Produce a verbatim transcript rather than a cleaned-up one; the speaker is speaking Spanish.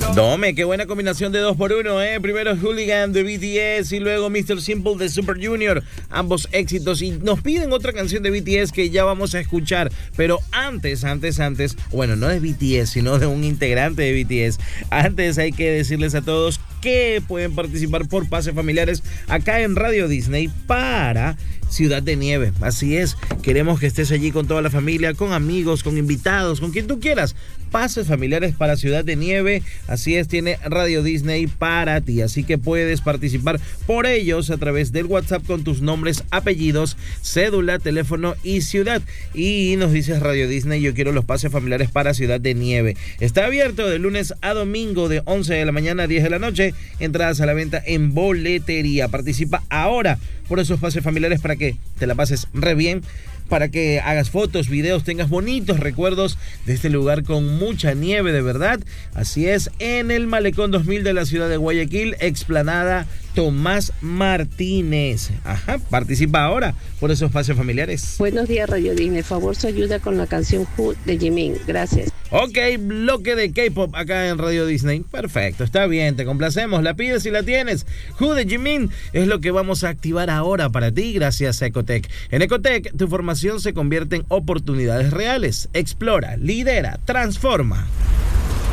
Dome, qué buena combinación de dos por uno, ¿eh? Primero Hooligan de B T S y luego mister Simple de Super Junior. Ambos éxitos. Y nos piden otra canción de B T S que ya vamos a escuchar. Pero antes, antes, antes, bueno, no de B T S, sino de un integrante de B T S. Antes hay que decirles a todos que pueden participar por pases familiares acá en Radio Disney para Ciudad de Nieve. Así es, queremos que estés allí con toda la familia, con amigos, con invitados, con quien tú quieras. Pases familiares para Ciudad de Nieve. Así es, tiene Radio Disney para ti. Así que puedes participar por ellos a través del WhatsApp con tus nombres, apellidos, cédula, teléfono y ciudad. Y nos dices Radio Disney, yo quiero los pases familiares para Ciudad de Nieve. Está abierto de lunes a domingo de once de la mañana a diez de la noche. Entradas a la venta en boletería. Participa ahora por esos pases familiares para que te la pases re bien, para que hagas fotos, videos, tengas bonitos recuerdos de este lugar con mucha nieve de verdad. Así es, en el Malecón dos mil de la ciudad de Guayaquil, explanada Tomás Martínez. Ajá, participa ahora por esos pases familiares. Buenos días, Radio Disney. Favor su ayuda con la canción Who de Jimin. Gracias. Ok, bloque de K-pop acá en Radio Disney. Perfecto, está bien, te complacemos. La pides y la tienes. Who de Jimin es lo que vamos a activar ahora para ti gracias a Ecotec. En Ecotec, tu formación se convierte en oportunidades reales. Explora, lidera, transforma.